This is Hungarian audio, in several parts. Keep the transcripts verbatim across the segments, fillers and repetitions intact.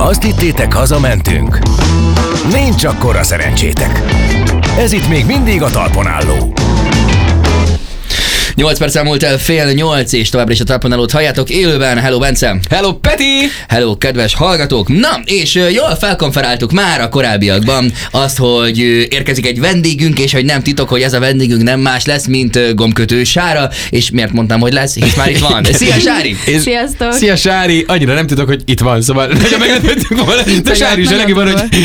Azt hittétek, hazamentünk? Nincs akkora szerencsétek. Ez itt még mindig a talpon álló. nyolc perc elmúlt el fél nyolc, és továbbra is a talpon állót halljátok élőben. Hello, Bence! Hello, Peti! Hello, kedves hallgatók! Na, és jól felkonferáltuk már a korábbiakban azt, hogy érkezik egy vendégünk, és hogy nem titok, hogy ez a vendégünk nem más lesz, mint Gombkötő Sára, és miért mondtam, hogy lesz, hisz már itt van. Szia, Sári! Sziasztok! Szia, Sári! Annyira nem tudok, hogy itt van, szóval nagyon meglepődtünk volna, de Sári is a van, hogy...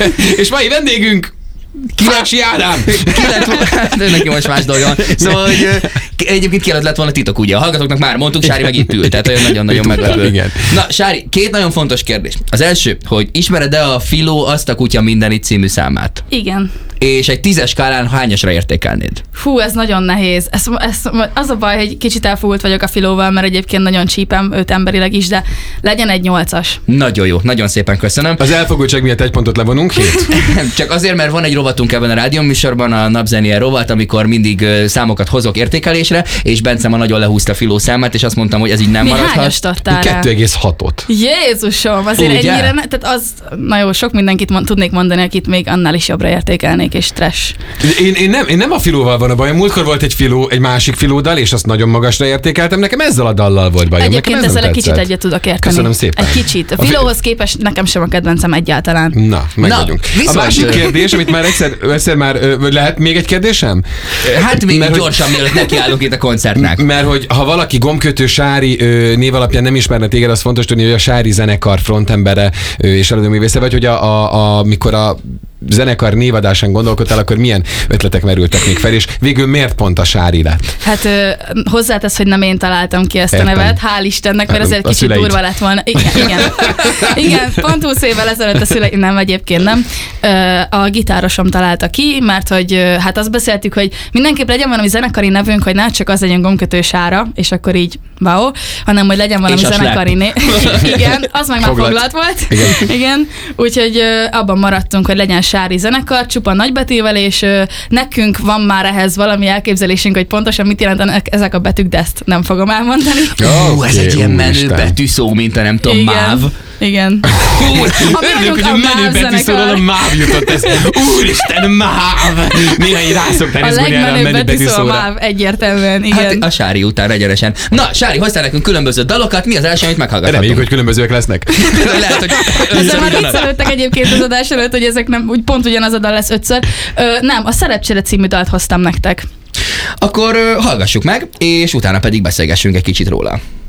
És mai vendégünk Kíváncsi Ádám! Ki lett volna, neki most más dolga van. Szóval, hogy egyébként ki lett volna titok, ugye? A hallgatóknak már mondtuk, Sári meg itt ült, tehát olyan nagyon-nagyon meglepő. Igen. Na, Sári, két nagyon fontos kérdés. Az első, hogy ismered-e a Filó Azt a kutya mindenit című számát? Igen. És egy tízes skálán hányasra értékelnéd? Fú, ez nagyon nehéz. Ez, ez, az a baj, hogy kicsit elfogult vagyok a Filóval, mert egyébként nagyon csípem őt emberileg is, de legyen egy nyolcas. Nagyon jó, nagyon szépen köszönöm. Az elfogultság miatt egy pontot levonunk, hét? Csak azért, mert van egy rovatunk ebben a rádióműsorban, a Napzenie rovat, amikor mindig számokat hozok értékelésre, és Bence ma nagyon lehúzta Filó számát, és azt mondtam, hogy ez így nem Mi maradhat. hányast adtál rá? kettő egész hatot. Jézusom, azért Ugye? ennyire, ne, tehát az, na jó, sok mindenkit mond, tudnék mondani, akit még annál is jobbra értékelnék, és trash. Én, én, nem, én nem a Filóval van a bajom. Múltkor volt egy Filó, egy másik Filódal, és azt nagyon magasra értékeltem. Nekem ezzel a dallal volt bajom. Egyébként nekem ez ezzel nem egy kicsit tetszett. egyet tudok érteni. Köszönöm szépen. Egy kicsit. A A fi- Filóhoz képest nekem sem a kedvencem egyáltalán. Na, meg Na, vagyunk. viszont- A másik kérdés, amit már egyszer, egyszer már, ö, lehet még egy kérdésem? Hát még Mert hogy- gyorsan, mielőtt nekiállunk itt a koncertnek. Mert hogy ha valaki Gombkötő Sári ö, név alapján nem ismerne téged, az fontos tudni, hogy a Sári zenekar frontembere ö, és eladóművésze vagy, hogy a, a, a, amikor a zenekar névadásán gondolkodtál, akkor milyen ötletek merültek még fel, és végül miért pont a Sári lett? Hát ö, hozzátesz, hogy nem én találtam ki ezt Értem. a nevet, hál' Istennek, mert A- ezért a kicsit szüleid. durva lett volna. Igen, igen. Igen, pont húsz évvel ezelőtt a szülei, nem, egyébként nem. Ö, a gitárosom találta ki, mert hogy ö, hát azt beszéltük, hogy mindenképp legyen valami zenekari nevünk, hogy ne csak az legyen Gombkötő Sára, és akkor így wow, hanem hogy legyen valami És a zenekari név. Igen, az meg már Foglalt. foglalt volt. Igen. Igen. Úgyhogy ö, abban maradtunk, hogy legyen Sári zenekar, csupa nagybetűvel, és ö, nekünk van már ehhez valami elképzelésünk, hogy pontosan mit jelentenek ezek a betűk, de ezt nem fogom elmondani. Hú, ez Oké, egy ilyen menő úristen. betűszó, mint a nem tudom, Igen. máv. Igen. Örülök, hogy a a menő MÁV betűszóról a zenekar. máv jutott ez. Úristen, máv! Néha így rászoktál A nézni erre a legmenőbb menő betűszó a betűszóra. MÁV, egyértelműen, igen. Hát a Sári után egyenesen. Na, Sári, hoztál nekünk különböző dalokat, mi az első, amit meghallgathatunk? Reméljük, hogy különbözőek lesznek. Lehet, hogy Ezzel már viccelődtek egyébként az adás előtt, hogy ezek nem, úgy pont ugyanaz a dal lesz ötször. Ö, nem, a Szerepcsere című dalt hoztam nektek. Akkor ö, hallgassuk meg, és utána pedig beszélgessünk egy kicsit róla.